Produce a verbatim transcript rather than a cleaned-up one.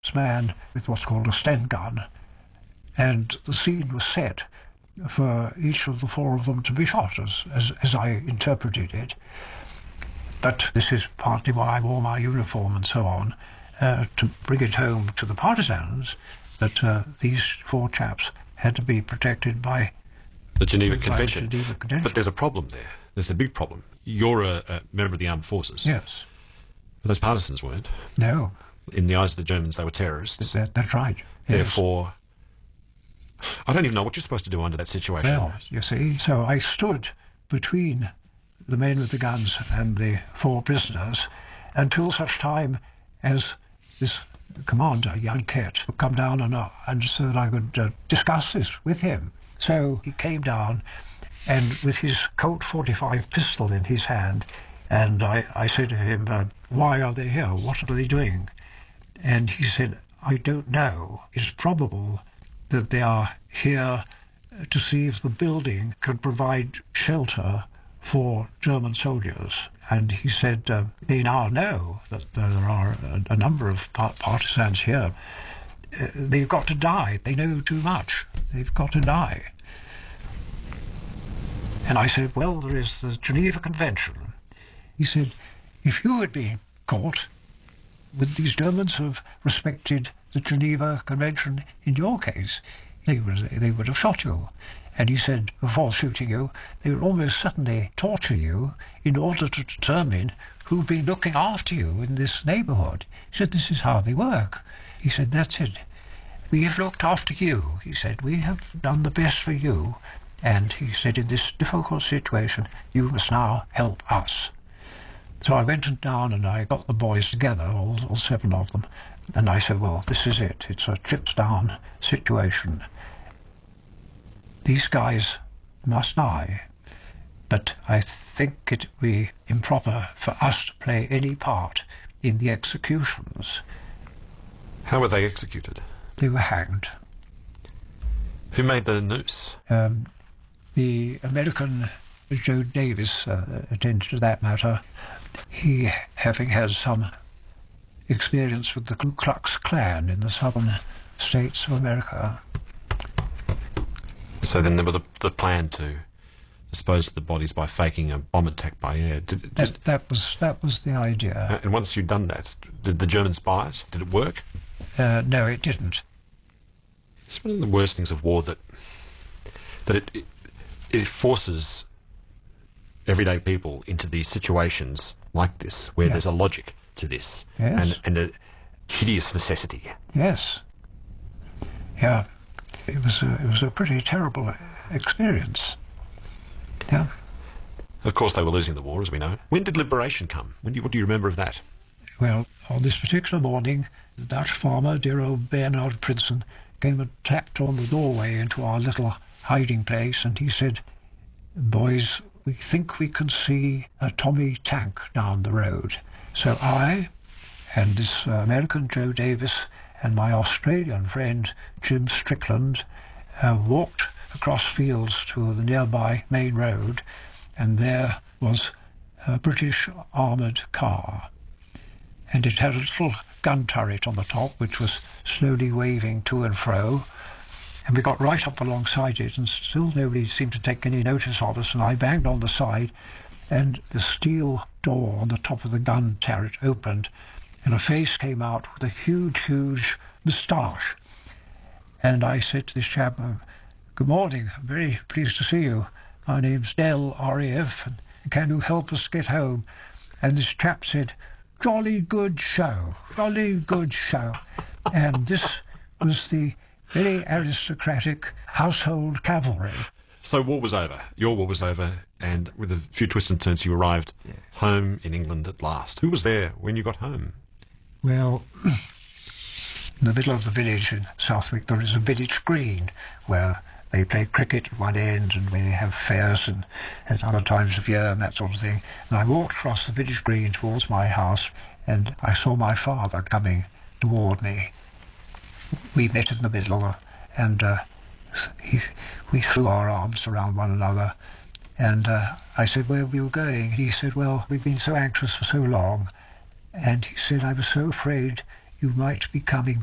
man with what's called a Sten gun, and the scene was set for each of the four of them to be shot, as, as, as I interpreted it. But this is partly why I wore my uniform and so on, uh, to bring it home to the partisans that uh, these four chaps had to be protected by the Geneva by Convention. The Geneva Convention. But there's a problem there. There's a big problem. You're a, a member of the armed forces. Yes. But those partisans weren't. No. In the eyes of the Germans, they were terrorists. That, that's right. Yes. Therefore, I don't even know what you're supposed to do under that situation. Well, you see, so I stood between the men with the guns and the four prisoners until such time as this commander, young Kett, would come down and, uh, and so that I could uh, discuss this with him. So he came down, and with his Colt forty-five pistol in his hand, and I, I said to him, uh, why are they here? What are they doing? And he said, I don't know. It's probable that they are here to see if the building can provide shelter for German soldiers. And he said, uh, they now know that there are a, a number of par- partisans here. Uh, they've got to die. They know too much. They've got to die. And I said, well, there is the Geneva Convention. He said, if you had been caught, would these Germans have respected the Geneva Convention in your case? They would, they would have shot you. And he said, before shooting you, they would almost certainly torture you in order to determine who'd been looking after you in this neighbourhood. He said, this is how they work. He said, that's it. We have looked after you. He said, we have done the best for you. And he said, in this difficult situation, you must now help us. So I went down and I got the boys together, all, all seven of them, and I said, well, this is it. It's a chips down situation. These guys must die, but I think it would be improper for us to play any part in the executions. How were they executed? They were hanged. Who made the noose? Um, the American Joe Davis uh, attended to that matter. He, having had some experience with the Ku Klux Klan in the southern states of America. So then there was the, the plan to dispose of the bodies by faking a bomb attack by air. Did, did, that, that was that was the idea. And once you'd done that, did the Germans buy it? Did it work? Uh, no, it didn't. It's one of the worst things of war that that it it, it forces everyday people into these situations like this, where yeah. there's a logic to this, yes. and, and a hideous necessity. Yes. Yeah. It was a, it was a pretty terrible experience. Yeah. Of course, they were losing the war, as we know. When did liberation come? When do you, what do you remember of that? Well, on this particular morning, the Dutch farmer, dear old Bernard Prinsen, came and tapped on the doorway into our little hiding place, and he said, boys, we think we can see a Tommy tank down the road. So I and this uh, American Joe Davis and my Australian friend Jim Strickland uh, walked across fields to the nearby main road, and there was a British armoured car. And it had a little gun turret on the top, which was slowly waving to and fro. And we got right up alongside it, and still nobody seemed to take any notice of us, and I banged on the side, and the steel door on the top of the gun turret opened, and a face came out with a huge, huge moustache. And I said to this chap, good morning, I'm very pleased to see you. My name's Del, R A F, and can you help us get home? And this chap said, jolly good show, jolly good show. And this was the very aristocratic household cavalry. So war was over. Your war was over, and with a few twists and turns, you arrived yeah. home in England at last. Who was there when you got home? Well, in the middle of the village in Southwick, there is a village green where they play cricket at one end, and we have fairs and at other times of year and that sort of thing. And I walked across the village green towards my house, and I saw my father coming toward me. We met in the middle, and uh, he, we threw our arms around one another. And uh, I said, where were you going? He said, well, we've been so anxious for so long. And he said, I was so afraid you might be coming